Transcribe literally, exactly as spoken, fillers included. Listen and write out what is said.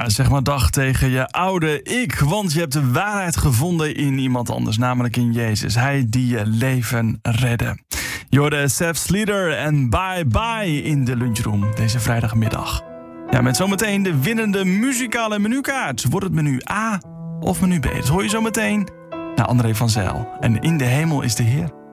Ja, zeg maar dag tegen je oude ik, want je hebt de waarheid gevonden in iemand anders, namelijk in Jezus. Hij die je leven redde. Je hoorde Seth Sleater en Bye Bye in de lunchroom deze vrijdagmiddag. Ja, met zometeen de winnende muzikale menukaart. Wordt het menu A of menu B? Dat hoor je zometeen naar André van Zijl. En in de hemel is de Heer.